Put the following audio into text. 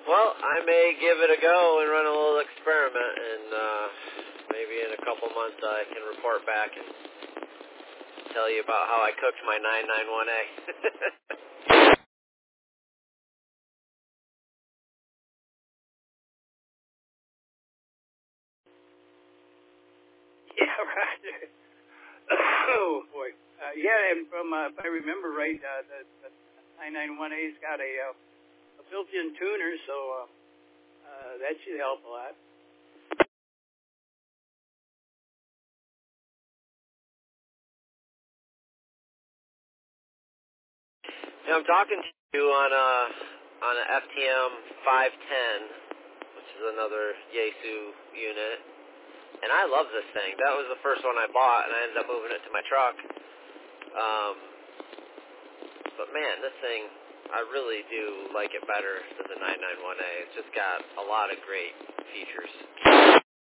Well, I may give it a go and run a little experiment, and maybe in a couple months I can report back and tell you about how I cooked my 991A. Yeah, right. Oh, boy. Yeah, and from, if I remember right, the 991A's got a built-in tuner, so that should help a lot. Yeah, I'm talking to you on a FTM 510, which is another Yaesu unit, and I love this thing. That was the first one I bought, and I ended up moving it to my truck. But man, this thing, I really do like it better than the 991A. It's just got a lot of great features.